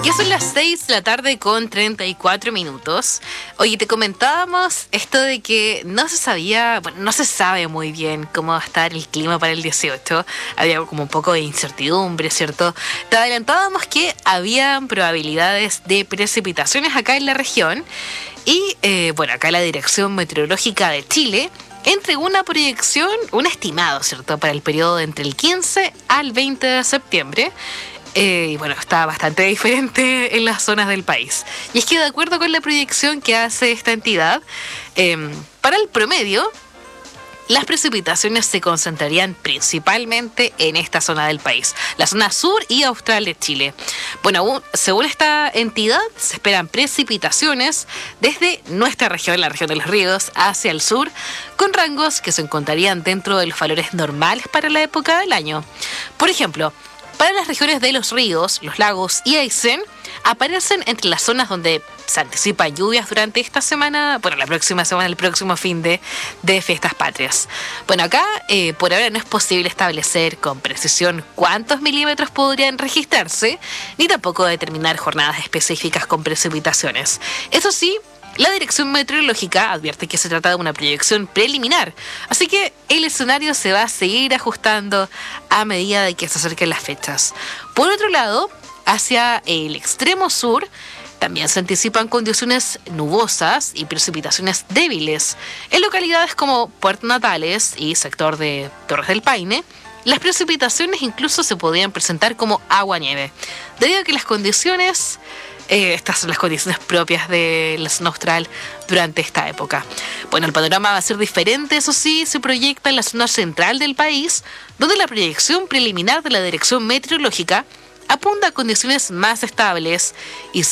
Ya son las 6 de la tarde con 34 minutos. Oye, te comentábamos esto de que no se sabía, bueno, no se sabe muy bien cómo va a estar el clima para el 18. Había como un poco de incertidumbre, ¿cierto? Te adelantábamos que habían probabilidades de precipitaciones acá en la región. Y, bueno, acá la Dirección Meteorológica de Chile entregó una proyección, un estimado, ¿cierto?, para el periodo entre el 15 al 20 de septiembre. Y bueno, está bastante diferente en las zonas del país. Y es que de acuerdo con la proyección que hace esta entidad, para el promedio, las precipitaciones se concentrarían principalmente en esta zona del país, la zona sur y austral de Chile. Bueno, según esta entidad, se esperan precipitaciones desde nuestra región, la región de los ríos, hacia el sur, con rangos que se encontrarían dentro de los valores normales para la época del año. Por ejemplo, para las regiones de los ríos, los lagos y Aysén, aparecen entre las zonas donde se anticipan lluvias durante esta semana, bueno, la próxima semana, el próximo fin de Fiestas Patrias. Bueno, acá por ahora no es posible establecer con precisión cuántos milímetros podrían registrarse, ni tampoco determinar jornadas específicas con precipitaciones. Eso sí, la Dirección Meteorológica advierte que se trata de una proyección preliminar, así que el escenario se va a seguir ajustando a medida de que se acerquen las fechas. Por otro lado, hacia el extremo sur, también se anticipan condiciones nubosas y precipitaciones débiles. En localidades como Puerto Natales y sector de Torres del Paine, las precipitaciones incluso se podrían presentar como agua-nieve, debido a que las condiciones... estas son las condiciones propias de la zona austral durante esta época. Bueno, el panorama va a ser diferente, eso sí, se proyecta en la zona central del país, donde la proyección preliminar de la Dirección Meteorológica apunta a condiciones más estables y